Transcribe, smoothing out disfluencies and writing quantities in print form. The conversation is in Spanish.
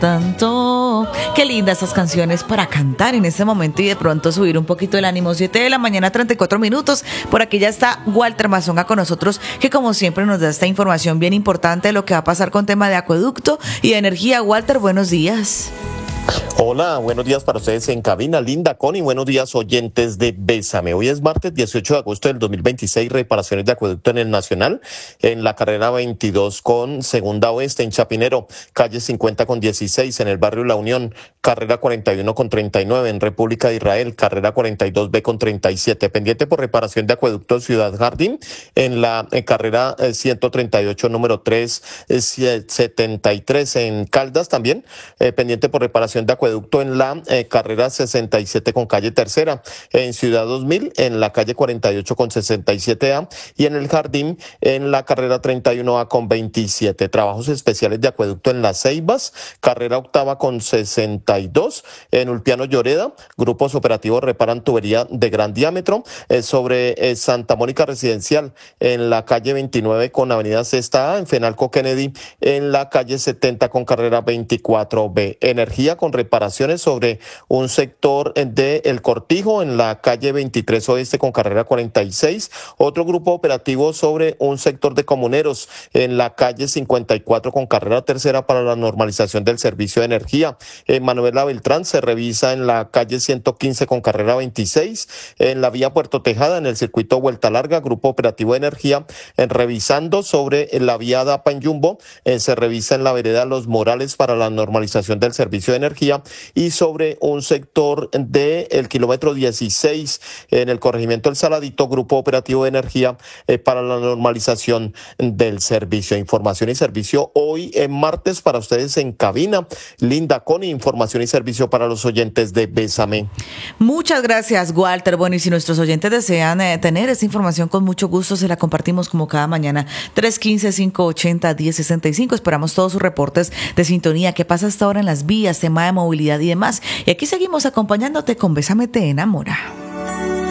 Tanto. Qué lindas esas canciones para cantar en este momento y de pronto subir un poquito el ánimo. 7 de la mañana, 34 minutos. Por aquí ya está Walter Mazonga con nosotros, que como siempre nos da esta información bien importante de lo que va a pasar con tema de acueducto y de energía. Walter, buenos días. Hola, buenos días para ustedes en cabina, Linda, Connie, buenos días oyentes de Bésame. Hoy es martes 18 de agosto del 2026, reparaciones de acueducto en el Nacional, en la carrera 22 con Segunda Oeste, en Chapinero, calle 50 con 16, en el barrio La Unión, carrera 41 con 39, en República de Israel, carrera 42B con 37, pendiente por reparación de acueducto Ciudad Jardín, en la carrera 138, número 373, en Caldas también, pendiente por reparación de acueducto en la carrera 67 con calle Tercera, en Ciudad 2000, en la calle 48 con 67A y en el Jardín en la carrera 31A con 27. Trabajos especiales de acueducto en Las Ceibas, carrera octava con 62, en Ulpiano Lloreda, grupos operativos reparan tubería de gran diámetro, sobre Santa Mónica Residencial, en la calle 29 con avenida Sexta A, en Fenalco Kennedy, en la calle 70 con carrera 24B. Energía con reparaciones sobre un sector de El Cortijo en la calle 23 Oeste con carrera 46, otro grupo operativo sobre un sector de Comuneros en la calle 54 con carrera tercera para la normalización del servicio de energía. Manuela Beltrán se revisa en la calle 115 con carrera 26, en la vía Puerto Tejada en el circuito Vuelta Larga, grupo operativo de energía, revisando sobre la vía Dapa en Jumbo, se revisa en la vereda Los Morales para la normalización del servicio de energía y sobre un sector del kilómetro 16 en el corregimiento El Saladito, grupo operativo de energía para la normalización del servicio. Información y servicio hoy en martes para ustedes en cabina. Linda, Connie, información y servicio para los oyentes de Bésame. Muchas gracias, Walter. Bueno, y si nuestros oyentes desean tener esta información, con mucho gusto se la compartimos como cada mañana. 315-580-1065. Esperamos todos sus reportes de sintonía. ¿Qué pasa hasta ahora en las vías, tema de movilidad y demás? Y aquí seguimos acompañándote con Bésame te enamora.